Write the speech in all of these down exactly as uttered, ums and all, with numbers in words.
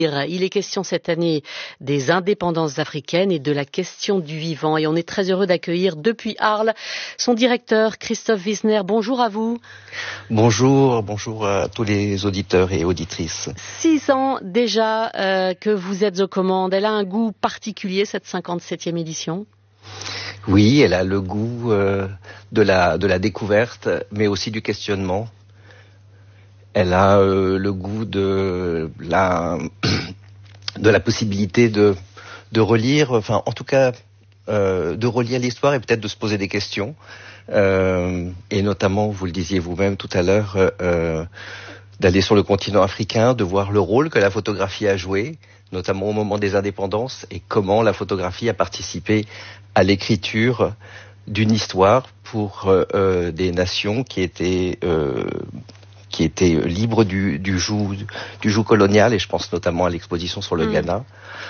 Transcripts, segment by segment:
Il est question cette année des indépendances africaines et de la question du vivant. Et on est très heureux d'accueillir depuis Arles son directeur Christophe Wisner. Bonjour à vous. Bonjour, bonjour à tous les auditeurs et auditrices. Six ans déjà euh, que vous êtes aux commandes. Elle a un goût particulier, cette cinquante-septième édition. Oui, elle a le goût euh, de la, de la découverte, mais aussi du questionnement. Elle a euh, le goût de la, de la possibilité de, de relire, enfin en tout cas euh, de relire l'histoire et peut-être de se poser des questions. Euh, et notamment, vous le disiez vous-même tout à l'heure, euh, d'aller sur le continent africain, de voir le rôle que la photographie a joué, notamment au moment des indépendances, et comment la photographie a participé à l'écriture d'une histoire pour euh, euh, des nations qui étaient... Euh, qui était libre du, du joug du joug colonial, et je pense notamment à l'exposition sur le mmh. Ghana,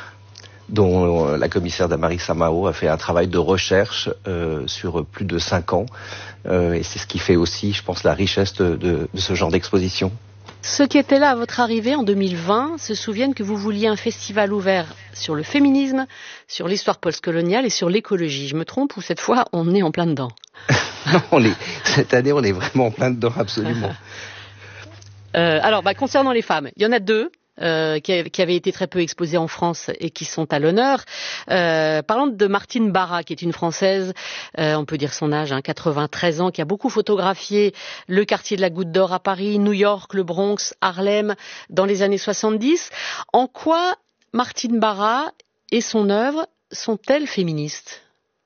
dont euh, la commissaire Damari Samao a fait un travail de recherche euh, sur plus de cinq ans, euh, et c'est ce qui fait aussi, je pense, la richesse de, de, de ce genre d'exposition. Ceux qui étaient là à votre arrivée en deux mille vingt se souviennent que vous vouliez un festival ouvert sur le féminisme, sur l'histoire post-coloniale et sur l'écologie. Je me trompe ou cette fois on est en plein dedans? on est, Cette année on est vraiment en plein dedans, absolument. Euh, alors, bah, concernant les femmes, il y en a deux euh, qui, qui avaient été très peu exposées en France et qui sont à l'honneur. Euh, parlons de Martine Barra, qui est une Française, euh, on peut dire son âge, hein, quatre-vingt-treize ans, qui a beaucoup photographié le quartier de la Goutte d'Or à Paris, New York, le Bronx, Harlem, dans les années soixante-dix. En quoi Martine Barra et son œuvre sont-elles féministes ?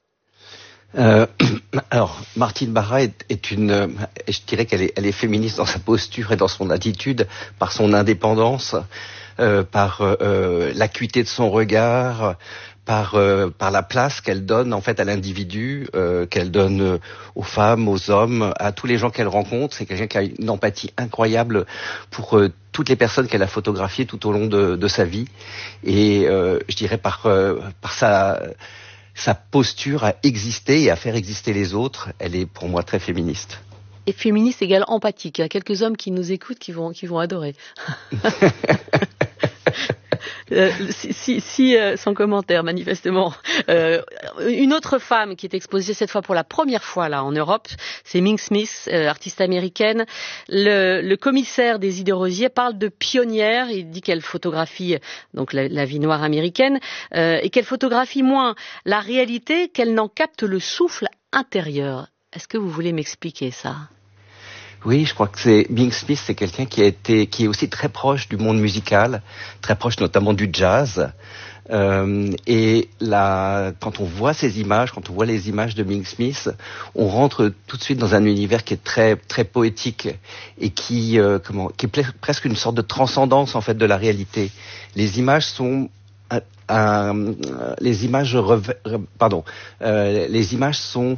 Euh, alors, Martine Barra est, est une, je dirais qu'elle est, elle est féministe dans sa posture et dans son attitude, par son indépendance, euh, par euh, l'acuité de son regard, par euh, par la place qu'elle donne en fait à l'individu, euh, qu'elle donne euh, aux femmes, aux hommes, à tous les gens qu'elle rencontre. C'est quelqu'un qui a une empathie incroyable pour euh, toutes les personnes qu'elle a photographiées tout au long de, de sa vie, et euh, je dirais par euh, par sa sa posture à exister et à faire exister les autres, elle est pour moi très féministe. Et féministe égale empathique. Il y a quelques hommes qui nous écoutent qui vont, qui vont adorer. Euh, si, si, si euh, sans commentaire, manifestement. Euh, une autre femme qui est exposée cette fois pour la première fois là en Europe, c'est Ming Smith, euh, artiste américaine. Le, le commissaire des idées rosiers parle de pionnière. Il dit qu'elle photographie donc la, la vie noire américaine euh, et qu'elle photographie moins la réalité qu'elle n'en capte le souffle intérieur. Est-ce que vous voulez m'expliquer ça ? Oui, je crois que c'est Ming Smith, c'est quelqu'un qui a été, qui est aussi très proche du monde musical, très proche notamment du jazz. Euh, et là, quand on voit ces images, quand on voit les images de Ming Smith, on rentre tout de suite dans un univers qui est très très poétique et qui euh, comment, qui est presque une sorte de transcendance en fait de la réalité. Les images sont Un, un, les images reve, pardon euh, les images sont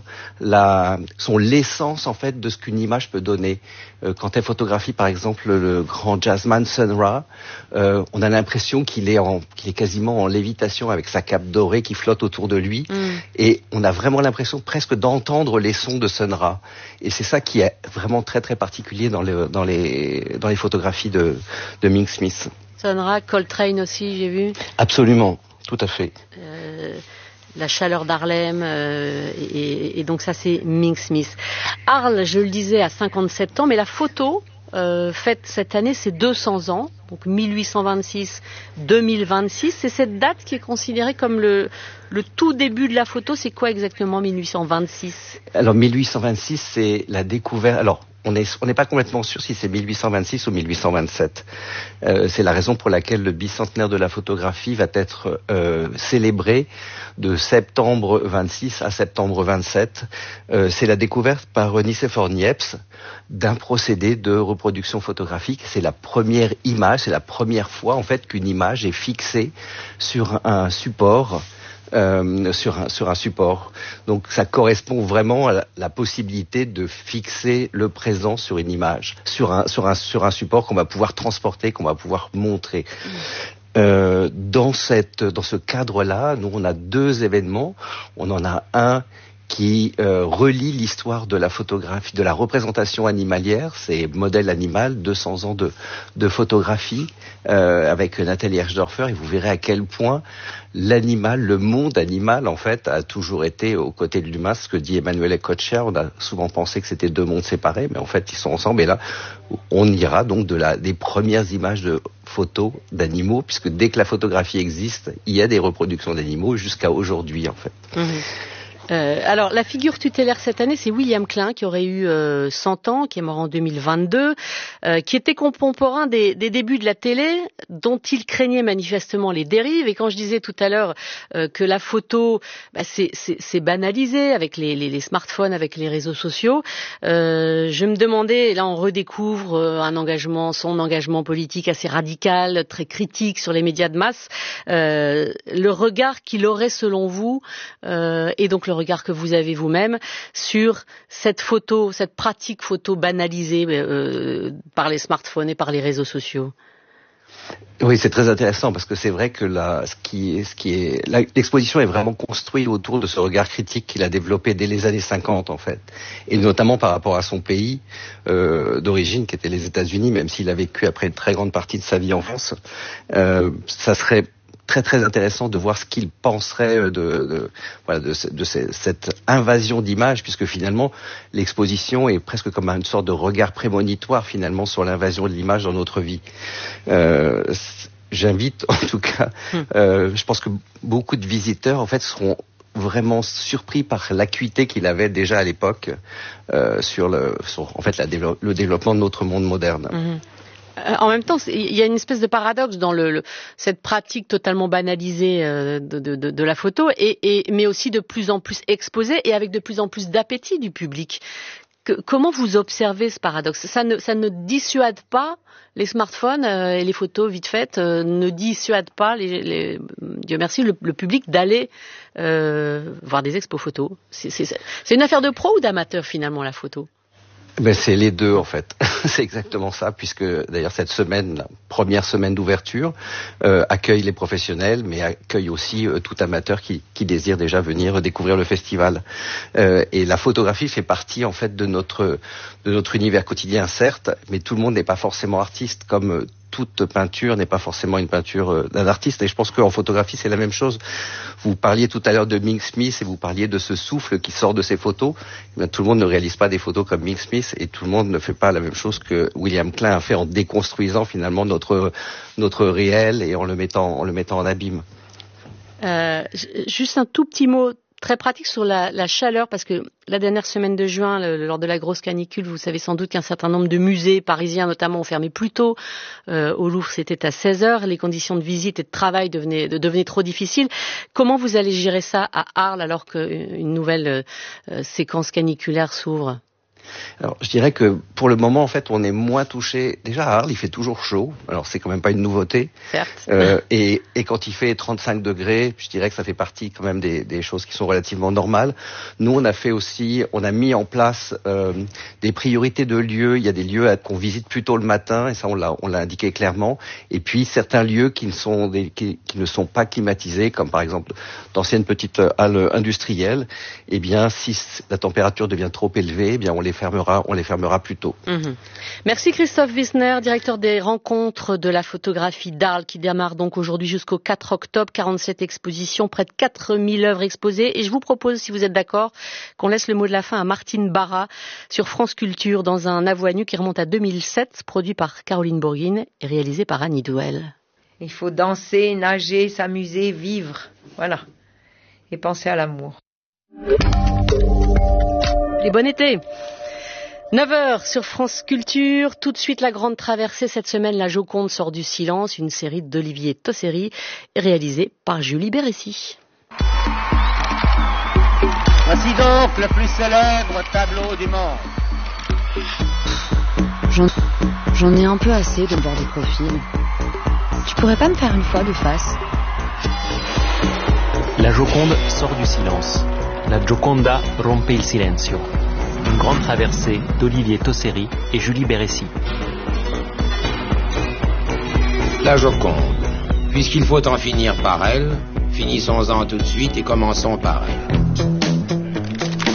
la sont l'essence en fait de ce qu'une image peut donner. Euh, quand elle photographie par exemple le grand jazzman Sun Ra, euh, on a l'impression qu'il est en qu'il est quasiment en lévitation avec sa cape dorée qui flotte autour de lui, mm. et on a vraiment l'impression presque d'entendre les sons de Sun Ra, et c'est ça qui est vraiment très très particulier dans les dans les dans les photographies de de Ming Smith. Sun Ra, Coltrane aussi, j'ai vu. Absolument, tout à fait. Euh, la chaleur d'Harlem, euh, et, et donc ça c'est Ming Smith. Arles, je le disais, a cinquante-sept ans, mais la photo euh, faite cette année, c'est deux cents ans, donc mille huit cent vingt-six à deux mille vingt-six. C'est cette date qui est considérée comme le, le tout début de la photo. C'est quoi exactement mille huit cent vingt-six ? Alors mille huit cent vingt-six, c'est la découverte... Alors, on n'est on n'est pas complètement sûr si c'est mille huit cent vingt-six ou mille huit cent vingt-sept. Euh, c'est la raison pour laquelle le bicentenaire de la photographie va être euh, célébré de septembre vingt-six à septembre vingt-sept. Euh, c'est la découverte par Nicéphore Niepce d'un procédé de reproduction photographique. C'est la première image, c'est la première fois en fait qu'une image est fixée sur un support. Euh, sur un sur un support. Donc ça correspond vraiment à la, la possibilité de fixer le présent sur une image, sur un sur un sur un support qu'on va pouvoir transporter, qu'on va pouvoir montrer. Mmh. Euh, dans cette dans ce cadre-là, nous on a deux événements. On en a un qui euh, relie l'histoire de la photographie, de la représentation animalière. C'est Modèle animal, deux cents ans de, de photographie euh, avec Nathalie Herschdorfer, et vous verrez à quel point l'animal, le monde animal, en fait, a toujours été aux côtés de l'humain. Ce que dit Emmanuel Ecocher, on a souvent pensé que c'était deux mondes séparés, mais en fait, ils sont ensemble. Et là, on ira donc de la, des premières images de photos d'animaux, puisque dès que la photographie existe, il y a des reproductions d'animaux jusqu'à aujourd'hui, en fait. Mmh. Euh, alors, la figure tutélaire cette année, c'est William Klein, qui aurait eu euh, cent ans, qui est mort en deux mille vingt-deux, euh, qui était contemporain des, des débuts de la télé, dont il craignait manifestement les dérives. Et quand je disais tout à l'heure euh, que la photo, bah, c'est, c'est, c'est banalisé avec les, les, les smartphones, avec les réseaux sociaux, euh, je me demandais, là on redécouvre euh, un engagement, son engagement politique assez radical, très critique sur les médias de masse, euh, le regard qu'il aurait selon vous, euh, et donc le regard que vous avez vous-même sur cette photo, cette pratique photo banalisée euh, par les smartphones et par les réseaux sociaux. Oui, c'est très intéressant parce que c'est vrai que la, ce qui est, ce qui est, la, l'exposition est vraiment construite autour de ce regard critique qu'il a développé dès les années cinquante en fait, et notamment par rapport à son pays euh, d'origine qui était les États-Unis, même s'il a vécu après une très grande partie de sa vie en France. Euh, ça serait très très intéressant de voir ce qu'il penserait de, de, voilà, de, de, de cette invasion d'images, puisque finalement l'exposition est presque comme une sorte de regard prémonitoire finalement sur l'invasion de l'image dans notre vie. Euh, j'invite en tout cas, euh, je pense que beaucoup de visiteurs en fait seront vraiment surpris par l'acuité qu'il avait déjà à l'époque euh, sur, le, sur en fait la dévelop- le développement de notre monde moderne. Mmh. En même temps, il y a une espèce de paradoxe dans le, le, cette pratique totalement banalisée euh, de, de, de la photo, et, et, mais aussi de plus en plus exposée et avec de plus en plus d'appétit du public. Que, comment vous observez ce paradoxe ? Ça ne, ça ne dissuade pas les smartphones euh, et les photos vite faites, euh, ne dissuadent pas, les, les, Dieu merci, le, le public d'aller euh, voir des expos photos. C'est, c'est, c'est une affaire de pro ou d'amateur finalement, la photo ? Ben c'est les deux en fait, c'est exactement ça, puisque d'ailleurs cette semaine, la première semaine d'ouverture, euh, accueille les professionnels, mais accueille aussi euh, tout amateur qui, qui désire déjà venir découvrir le festival. Euh, et la photographie fait partie en fait de notre de notre univers quotidien, certes, mais tout le monde n'est pas forcément artiste, comme euh, toute peinture n'est pas forcément une peinture d'un artiste, et je pense qu'en photographie c'est la même chose. Vous parliez tout à l'heure de Ming Smith et vous parliez de ce souffle qui sort de ses photos. Eh bien, tout le monde ne réalise pas des photos comme Ming Smith, et tout le monde ne fait pas la même chose que William Klein a fait en déconstruisant finalement notre notre réel et en le mettant en le mettant en abîme. Euh, juste un tout petit mot très pratique sur la, la chaleur, parce que la dernière semaine de juin, le, lors de la grosse canicule, vous savez sans doute qu'un certain nombre de musées parisiens notamment ont fermé plus tôt. Euh, au Louvre, c'était à seize heures. Les conditions de visite et de travail devenaient, devenaient trop difficiles. Comment vous allez gérer ça à Arles alors qu'une nouvelle euh, séquence caniculaire s'ouvre ? Alors, je dirais que pour le moment, en fait, on est moins touché. Déjà, à Arles, il fait toujours chaud. Alors, c'est quand même pas une nouveauté. Certes. Euh, et, et quand il fait trente-cinq degrés, je dirais que ça fait partie quand même des, des choses qui sont relativement normales. Nous, on a fait aussi, on a mis en place euh, des priorités de lieux. Il y a des lieux à, qu'on visite plutôt le matin, et ça, on l'a, on l'a indiqué clairement. Et puis, certains lieux qui ne sont, des, qui, qui ne sont pas climatisés, comme par exemple d'anciennes petites halles industrielles. Eh bien, si la température devient trop élevée, eh bien, on les fermera, on les fermera plus tôt. Mmh. Merci Christophe Wissner, directeur des rencontres de la photographie d'Arles, qui démarre donc aujourd'hui jusqu'au quatre octobre. quarante-sept expositions, près de quatre mille œuvres exposées. Et je vous propose, si vous êtes d'accord, qu'on laisse le mot de la fin à Martine Barra sur France Culture dans un A Voix nue qui remonte à deux mille sept, produit par Caroline Bourguine et réalisé par Annie Douel. Il faut danser, nager, s'amuser, vivre. Voilà. Et penser à l'amour. Et bon été! neuf heures sur France Culture, tout de suite la grande traversée. Cette semaine, la Joconde sort du silence, une série d'Olivier Tosseri réalisée par Julie Bérécy. Voici donc le plus célèbre tableau du monde. J'en, j'en ai un peu assez de voir des profils. Tu pourrais pas me faire une fois de face? La Joconde sort du silence. La Gioconda rompe il silenzio. Une grande traversée d'Olivier Tosseri et Julie Bérécy. La Joconde. Puisqu'il faut en finir par elle, finissons-en tout de suite et commençons par elle.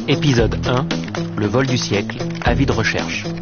Épisode un, le vol du siècle, avis de recherche.